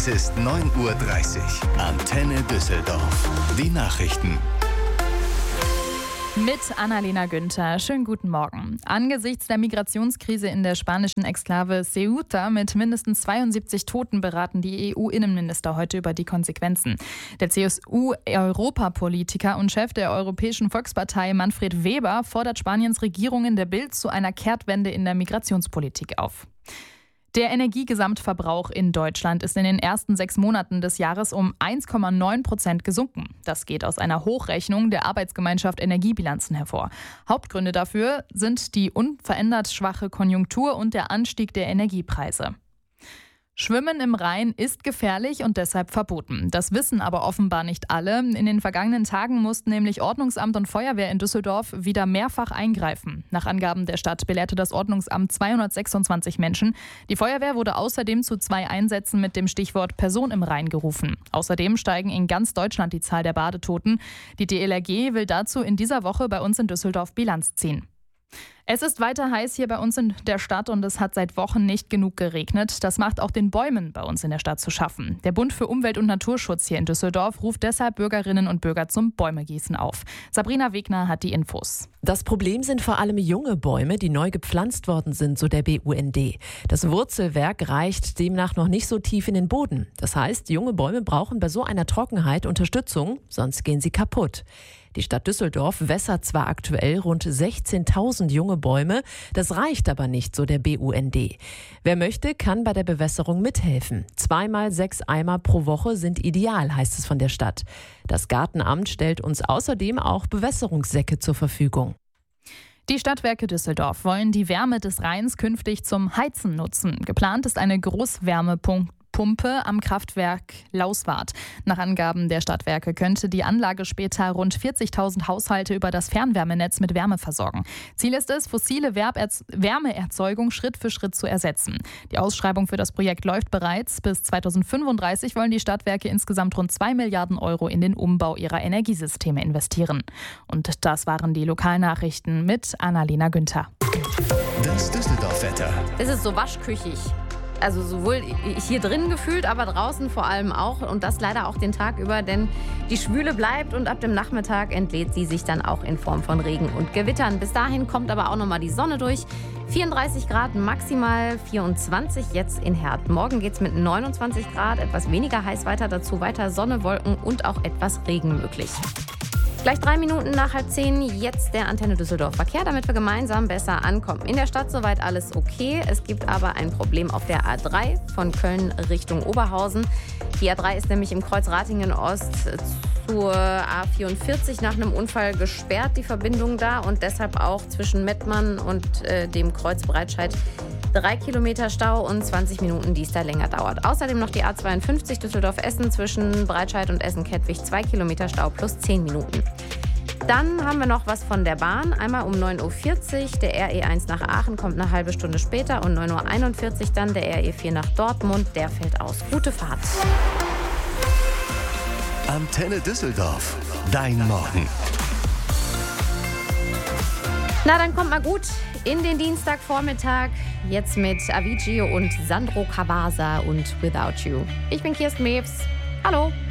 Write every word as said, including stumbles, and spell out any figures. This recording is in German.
Es ist neun Uhr dreißig. Antenne Düsseldorf. Die Nachrichten. Mit Annalena Günther. Schönen guten Morgen. Angesichts der Migrationskrise in der spanischen Exklave Ceuta mit mindestens zweiundsiebzig Toten beraten die E U-Innenminister heute über die Konsequenzen. Der C S U-Europapolitiker und Chef der Europäischen Volkspartei Manfred Weber fordert Spaniens Regierung in der Bild zu einer Kehrtwende in der Migrationspolitik auf. Der Energiegesamtverbrauch in Deutschland ist in den ersten sechs Monaten des Jahres um eins Komma neun Prozent gesunken. Das geht aus einer Hochrechnung der Arbeitsgemeinschaft Energiebilanzen hervor. Hauptgründe dafür sind die unverändert schwache Konjunktur und der Anstieg der Energiepreise. Schwimmen im Rhein ist gefährlich und deshalb verboten. Das wissen aber offenbar nicht alle. In den vergangenen Tagen mussten nämlich Ordnungsamt und Feuerwehr in Düsseldorf wieder mehrfach eingreifen. Nach Angaben der Stadt belehrte das Ordnungsamt zweihundertsechsundzwanzig Menschen. Die Feuerwehr wurde außerdem zu zwei Einsätzen mit dem Stichwort Person im Rhein gerufen. Außerdem steigen in ganz Deutschland die Zahl der Badetoten. Die D L R G will dazu in dieser Woche bei uns in Düsseldorf Bilanz ziehen. Es ist weiter heiß hier bei uns in der Stadt und es hat seit Wochen nicht genug geregnet. Das macht auch den Bäumen bei uns in der Stadt zu schaffen. Der Bund für Umwelt und Naturschutz hier in Düsseldorf ruft deshalb Bürgerinnen und Bürger zum Bäumegießen auf. Sabrina Wegner hat die Infos. Das Problem sind vor allem junge Bäume, die neu gepflanzt worden sind, so der B U N D. Das Wurzelwerk reicht demnach noch nicht so tief in den Boden. Das heißt, junge Bäume brauchen bei so einer Trockenheit Unterstützung, sonst gehen sie kaputt. Die Stadt Düsseldorf wässert zwar aktuell rund sechzehntausend junge Bäume, das reicht aber nicht, so der B U N D. Wer möchte, kann bei der Bewässerung mithelfen. Zweimal sechs Eimer pro Woche sind ideal, heißt es von der Stadt. Das Gartenamt stellt uns außerdem auch Bewässerungssäcke zur Verfügung. Die Stadtwerke Düsseldorf wollen die Wärme des Rheins künftig zum Heizen nutzen. Geplant ist eine Großwärmepumpe am Kraftwerk Lauswart. Nach Angaben der Stadtwerke könnte die Anlage später rund vierzigtausend Haushalte über das Fernwärmenetz mit Wärme versorgen. Ziel ist es, fossile Wärmeerzeugung Schritt für Schritt zu ersetzen. Die Ausschreibung für das Projekt läuft bereits. Bis zweitausendfünfunddreißig wollen die Stadtwerke insgesamt rund zwei Milliarden Euro in den Umbau ihrer Energiesysteme investieren. Und das waren die Lokalnachrichten mit Annalena Günther. Das Düsseldorf-Wetter. Es ist so waschküchig. Also sowohl hier drin gefühlt, aber draußen vor allem auch. Und das leider auch den Tag über, denn die Schwüle bleibt und ab dem Nachmittag entlädt sie sich dann auch in Form von Regen und Gewittern. Bis dahin kommt aber auch nochmal die Sonne durch. vierunddreißig Grad, maximal vierundzwanzig jetzt in Herd. Morgen geht es mit neunundzwanzig Grad, etwas weniger heiß weiter, dazu weiter Sonne, Wolken und auch etwas Regen möglich. Gleich drei Minuten nach halb zehn, jetzt der Antenne Düsseldorf Verkehr, damit wir gemeinsam besser ankommen. In der Stadt soweit alles okay. Es gibt aber ein Problem auf der A drei von Köln Richtung Oberhausen. Die A drei ist nämlich im Kreuz Ratingen-Ost zur A vierundvierzig nach einem Unfall gesperrt, die Verbindung da. Und deshalb auch zwischen Mettmann und äh, dem Kreuz Breitscheid drei Kilometer Stau und zwanzig Minuten, die es da länger dauert. Außerdem noch die A zweiundfünfzig Düsseldorf-Essen zwischen Breitscheid und Essen-Kettwig, zwei Kilometer Stau plus zehn Minuten. Dann haben wir noch was von der Bahn. Einmal um neun Uhr vierzig, der R E eins nach Aachen kommt eine halbe Stunde später und neun Uhr einundvierzig dann der R E vier nach Dortmund, der fällt aus. Gute Fahrt. Antenne Düsseldorf. Dein Morgen. Na, dann kommt mal gut in den Dienstagvormittag. Jetzt mit Avicii und Sandro Cavazza und Without You. Ich bin Kirsten Mewes. Hallo.